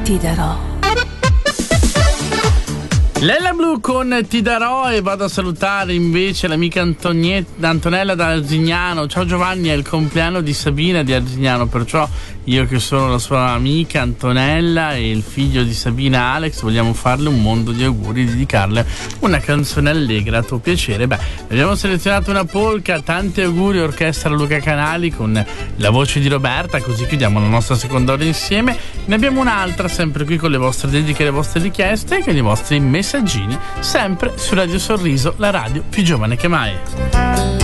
Ti darò. Lella Blu con Ti darò, e vado a salutare invece l'amica Antonella da Arzignano. Ciao Giovanni, è il compleanno di Sabina di Arzignano, perciò io che sono la sua amica Antonella e il figlio di Sabina Alex vogliamo farle un mondo di auguri, dedicarle una canzone allegra a tuo piacere. Abbiamo selezionato una polka, tanti auguri Orchestra Luca Canali con la voce di Roberta, così chiudiamo la nostra seconda ora insieme. Ne abbiamo un'altra sempre qui con le vostre dediche e le vostre richieste e con i vostri messaggini, sempre su Radio Sorriso, la radio più giovane che mai.